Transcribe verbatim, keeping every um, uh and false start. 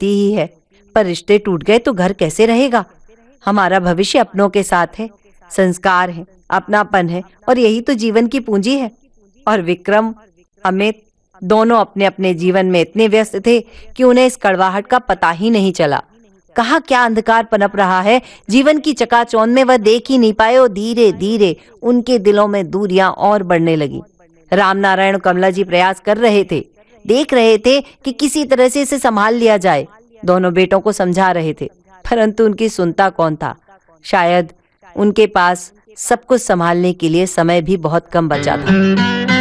होती ही है, पर रिश्ते टूट गए तो घर कैसे रहेगा? हमारा भविष्य अपनों के साथ है, संस्कार है, अपनापन है और यही तो जीवन की पूंजी है। और विक्रम, अमित दोनों अपने अपने जीवन में इतने व्यस्त थे कि उन्हें इस कड़वाहट का पता ही नहीं चला। कहाँ क्या अंधकार पनप रहा है, जीवन की चकाचौंध में वह देख ही नहीं पाए और धीरे धीरे उनके दिलों में दूरियां और बढ़ने लगी। रामनारायण और कमला जी प्रयास कर रहे थे, देख रहे थे कि किसी तरह से इसे संभाल लिया जाए। दोनों बेटों को समझा रहे थे, परंतु उनकी सुनता कौन था। शायद उनके पास सब कुछ संभालने के लिए समय भी बहुत कम बचा था।